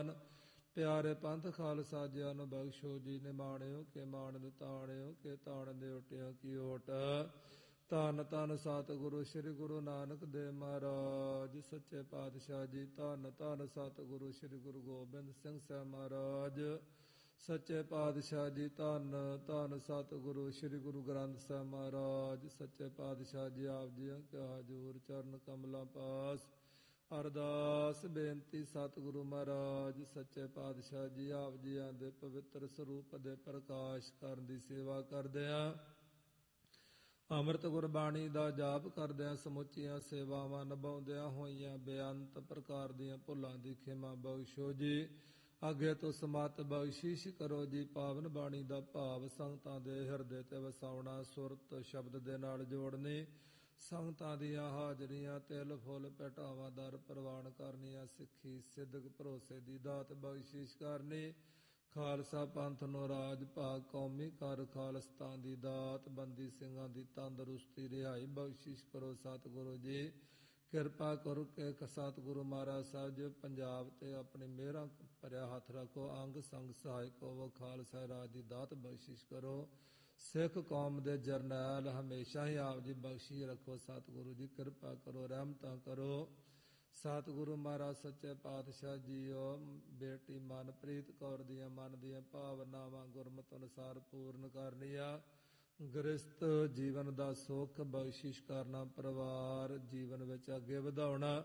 ਨਿਧਾਨ। ਪਿਆਰੇ ਪੰਥ ਖਾਲਸਾ ਜੀਆਂ ਨੂੰ ਬਖਸ਼ੋ ਜੀ, ਨਿਮਾਣਿਓ ਕੇ ਮਾਣਨ ਤਾਣਿਓ ਕੇ ਤਾਣ ਦੇ ਓਟਿਓ ਕੀ ਓਟ। ਧੰਨ ਧੰਨ ਸਤਿਗੁਰੂ ਸ੍ਰੀ ਗੁਰੂ ਨਾਨਕ ਦੇਵ ਮਹਾਰਾਜ ਸੱਚੇ ਪਾਤਸ਼ਾਹ ਜੀ। ਧੰਨ ਧੰਨ ਸਤਿਗੁਰੂ ਸ੍ਰੀ ਗੁਰੂ ਗੋਬਿੰਦ ਸਿੰਘ ਸਾਹਿਬ ਮਹਾਰਾਜ ਸੱਚੇ ਪਾਤਸ਼ਾਹ ਜੀ। ਧੰਨ ਧੰਨ ਸਤਿਗੁਰੂ ਸ੍ਰੀ ਗੁਰੂ ਗ੍ਰੰਥ ਸਾਹਿਬ ਮਹਾਰਾਜ ਸੱਚੇ ਪਾਤਸ਼ਾਹ ਜੀ। ਆਪ ਜੀਆਂ ਕਾ ਹਜ਼ੂਰ ਚਰਨ ਕਮਲਾਂ ਪਾਸ ਅਰਦਾਸ ਬੇਨਤੀ। ਸਤਿਗੁਰੂ ਮਹਾਰਾਜ ਸੱਚੇ ਪਾਤਸ਼ਾਹ ਜੀ ਆਪ ਜੀਆਂ ਦੇ ਪਵਿੱਤਰ ਸਰੂਪ ਦੇ ਪ੍ਰਕਾਸ਼ ਕਰਨ ਦੀ ਸੇਵਾ ਕਰਦਿਆਂ, ਅੰਮ੍ਰਿਤ ਗੁਰਬਾਣੀ ਦਾ ਜਾਪ ਕਰਦਿਆਂ, ਸਮੁੱਚੀਆਂ ਸੇਵਾਵਾਂ ਨਿਭਾਉਂਦਿਆਂ ਹੋਈਆਂ ਬੇਅੰਤ ਪ੍ਰਕਾਰ ਦੀਆਂ ਭੁੱਲਾਂ ਦੀ ਖਿਮਾ ਬਖਸ਼ੋ ਜੀ। ਅੱਗੇ ਤੋਂ ਸਮਤ ਬਖਸ਼ਿਸ਼ ਕਰੋ ਜੀ। ਪਾਵਨ ਬਾਣੀ ਦਾ ਭਾਵ ਸੰਗਤਾਂ ਦੇ ਹਿਰਦੇ ਤੇ ਵਸਾਉਣਾ, ਸੁਰਤ ਸ਼ਬਦ ਦੇ ਨਾਲ ਜੋੜਨੀ, ਸੰਗਤਾਂ ਦੀਆਂ ਹਾਜ਼ਰੀਆਂ ਤਿਲ ਫੁੱਲ ਭੇਟਾਵਾਂ ਦਰ ਪ੍ਰਵਾਨ ਕਰਨੀਆਂ, ਸਿੱਖੀ ਸਿੱਧਕ ਭਰੋਸੇ ਦੀ ਦਾਤ ਬਖਸ਼ਿਸ਼ ਕਰਨੀ, ਖਾਲਸਾ ਪੰਥ ਨੂੰ ਰਾਜ ਭਾਗ ਕੌਮੀ ਕਰ ਖਾਲਸਤਾਨ ਦੀ ਦਾਤ, ਬੰਦੀ ਸਿੰਘਾਂ ਦੀ ਤੰਦਰੁਸਤੀ ਰਿਹਾਈ ਬਖਸ਼ਿਸ਼ ਕਰੋ। ਸਤਿਗੁਰੂ ਜੀ ਕਿਰਪਾ ਕਰੋ ਕਿ ਸਤਿਗੁਰੂ ਮਹਾਰਾਜ ਸਾਹਿਬ ਜੀ ਪੰਜਾਬ ਤੇ ਆਪਣੀ ਮਿਹਰਾਂ ਭਰਿਆ ਹੱਥ ਰੱਖੋ। ਅੰਗ ਸੰਗ ਸਹਾਇਕ ਹੋਵੋ, ਖਾਲਸਾ ਰਾਜ ਦੀ ਦਾਤ ਬਖਸ਼ਿਸ਼ ਕਰੋ। ਸਿੱਖ ਕੌਮ ਦੇ ਜਰਨੈਲ ਹਮੇਸ਼ਾ ਹੀ ਆਪ ਜੀ ਬਖਸ਼ੀ ਰੱਖੋ। ਸਤਿਗੁਰੂ ਜੀ ਕਿਰਪਾ ਕਰੋ, ਰਹਿਮਤਾਂ ਕਰੋ। ਸਤਿਗੁਰੂ ਮਹਾਰਾਜ ਸੱਚੇ ਪਾਤਸ਼ਾਹ ਜੀਓ ਬੇਟੀ ਮਨਪ੍ਰੀਤ ਕੌਰ ਦੀਆਂ ਮਨ ਦੀਆਂ ਭਾਵਨਾਵਾਂ ਗੁਰਮਤਿ ਅਨੁਸਾਰ ਪੂਰਨ ਕਰਨੀਆਂ, ਗ੍ਰਸਤ ਜੀਵਨ ਦਾ ਸੁੱਖ ਬਖਸ਼ਿਸ਼ ਕਰਨਾ, ਪਰਿਵਾਰ ਜੀਵਨ ਵਿੱਚ ਅੱਗੇ ਵਧਾਉਣਾ।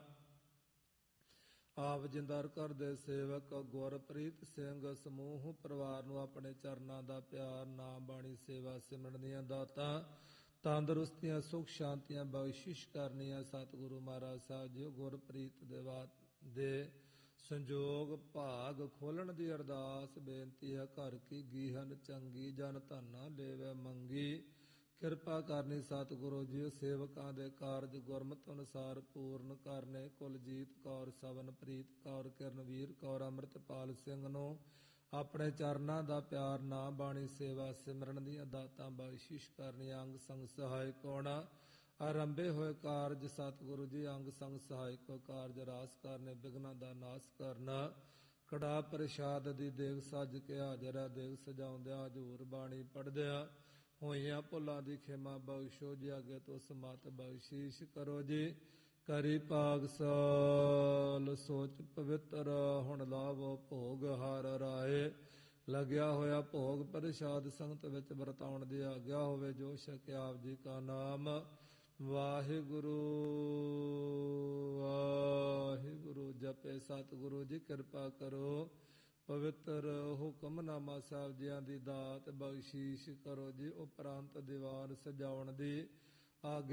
ਆਪ ਜਿੰਦਰ ਘਰ ਦੇ ਸੇਵਕ ਗੁਰਪ੍ਰੀਤ ਸਿੰਘ ਸਮੂਹ ਪਰਿਵਾਰ ਨੂੰ ਆਪਣੇ ਚਰਨਾਂ ਦਾ ਪਿਆਰ, ਨਾਮ ਬਾਣੀ ਸੇਵਾ ਸਿਮਰਨ ਦੀਆਂ ਦਾਤਾਂ, ਤੰਦਰੁਸਤੀਆਂ ਸੁਖ ਸ਼ਾਂਤੀਆਂ ਬਖਸ਼ਿਸ਼ ਕਰਨੀਆਂ। ਸਤਿਗੁਰੂ ਮਹਾਰਾਜ ਸਾਹਿਬ ਜੀ ਗੁਰਪ੍ਰੀਤ ਦੇ ਸੰਜੋਗ ਭਾਗ ਖੋਲਣ ਦੀ ਅਰਦਾਸ ਬੇਨਤੀ ਹੈ। ਘਰ ਕੀ ਗੀਹਨ ਚੰਗੀ ਜਨ ਧਾਨਾ ਲੇਵੈ ਮੰਗੀ, ਕਿਰਪਾ ਕਰਨੀ ਸਤਿਗੁਰੂ ਜੀ। ਸੇਵਕਾਂ ਦੇ ਕਾਰਜ ਗੁਰਮਤਿ ਅਨੁਸਾਰ ਪੂਰਨ ਕਰਨੇ। ਕੁਲਜੀਤ ਕੌਰ, ਸਵਨਪ੍ਰੀਤ ਕੌਰ, ਕਿਰਨਵੀਰ ਕੌਰ, ਅੰਮ੍ਰਿਤਪਾਲ ਸਿੰਘ ਨੂੰ ਆਪਣੇ ਚਰਨਾਂ ਦਾ ਪਿਆਰ, ਨਾਮ ਬਾਣੀ ਸੇਵਾ ਸਿਮਰਨ ਦੀਆਂ ਦਾਤਾਂ ਬਖਸ਼ਿਸ਼ ਕਰਨੀਆਂ। ਅੰਗ ਸੰਗ ਸਹਾਇਕ ਹੋਣਾ, ਆਰੰਭੇ ਹੋਏ ਕਾਰਜ ਸਤਿਗੁਰੂ ਜੀ ਅੰਗ ਸੰਗ ਸਹਾਇਕ ਕਾਰਜ ਰਾਸ ਕਰਨੇ, ਬਿਘਨਾਂ ਦਾ ਨਾਸ ਕਰਨਾ। ਕੜਾ ਪ੍ਰਸ਼ਾਦ ਦੀ ਦੇਗ ਸੱਜ ਕੇ ਹਾਜ਼ਰ ਹੈ, ਦੇਗ ਸਜਾਉਂਦਿਆਂ ਹਜ਼ੂਰ ਬਾਣੀ ਪੜ੍ਹਦਿਆਂ ਹੋਈਆਂ ਭੁੱਲਾਂ ਦੀ ਖਿਮਾ ਬਖਸ਼ੋ ਜੀ। ਅੱਗੇ ਤੋਂ ਸਮਤ ਬਖਸ਼ਿਸ਼ ਕਰੋ ਜੀ। ਕਰੀ ਭਾਗ ਸਾਲ ਸੋਚ ਪਵਿੱਤਰ, ਹੁਣ ਲਾਵੋ ਭੋਗ ਹਰ ਰਾਏ। ਲੱਗਿਆ ਹੋਇਆ ਭੋਗ ਪ੍ਰਸ਼ਾਦ ਸੰਗਤ ਵਿੱਚ ਵਰਤਾਉਣ ਦੀ ਆਗਿਆ ਹੋਵੇ। ਜੋ ਛਕਿਆ ਆਪ ਜੀ ਕਾ ਨਾਮ ਵਾਹਿਗੁਰੂ ਵਾਹਿਗੁਰੂ ਜਪੇ। ਸਤਿਗੁਰੂ ਜੀ ਕਿਰਪਾ ਕਰੋ, ਪਵਿੱਤਰ ਹੁਕਮਨਾਮਾ ਸਾਹਿਬ ਜੀਆਂ ਦੀ ਦਾਤ ਬਖਸ਼ਿਸ਼ ਕਰੋ ਜੀ। ਉਪਰੰਤ ਦੀਵਾਨ ਸਜਾਉਣ ਦੀ ਆਗਿਆ